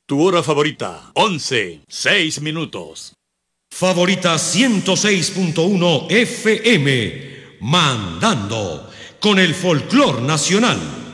Tu hora favorita, 11, 6 minutos. Favorita 106.1 FM, mandando con el folclor nacional.